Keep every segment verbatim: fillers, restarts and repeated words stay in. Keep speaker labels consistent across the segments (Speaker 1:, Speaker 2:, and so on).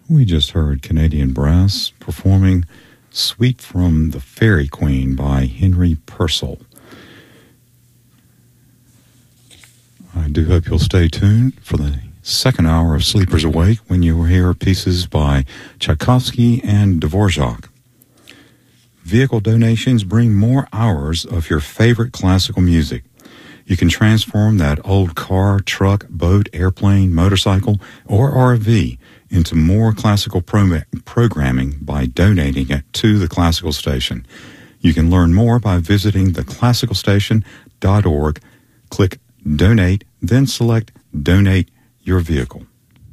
Speaker 1: We just heard Canadian Brass performing Suite from the Fairy Queen by Henry Purcell. I do hope you'll stay tuned for the second hour of Sleepers Awake when you will hear pieces by Tchaikovsky and Dvorak. Vehicle donations bring more hours of your favorite classical music. You can transform that old car, truck, boat, airplane, motorcycle, or R V into more classical pro- programming by donating it to the Classical Station. You can learn more by visiting the classical station dot org. Click Donate, then select Donate Your Vehicle.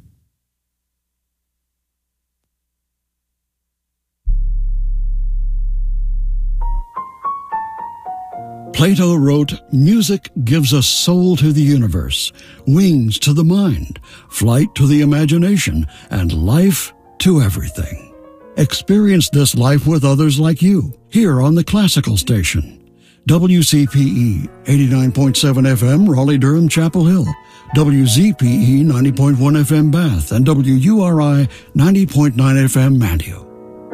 Speaker 2: Plato wrote, "Music gives us soul to the universe, wings to the mind, flight to the imagination, and life to everything." Experience this life with others like you, here on the Classical Station. W C P E eighty-nine point seven F M, Raleigh-Durham, Chapel Hill. W Z P E ninety point one F M, Bath. And W U R I ninety point nine F M, Mantua.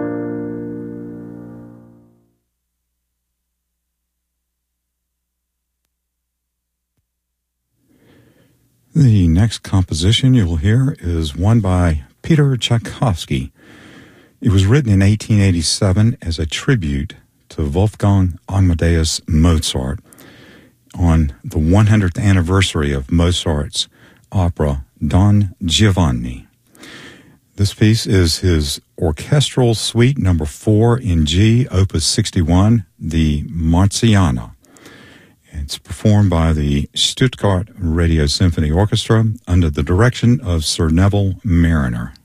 Speaker 1: The next composition you'll hear is one by Peter Tchaikovsky. It was written in eighteen eighty-seven as a tribute to Wolfgang Amadeus Mozart on the one hundredth anniversary of Mozart's opera Don Giovanni. This piece is his orchestral suite number four in G, opus sixty-one, the Marziana. It's performed by the Stuttgart Radio Symphony Orchestra under the direction of Sir Neville Marriner.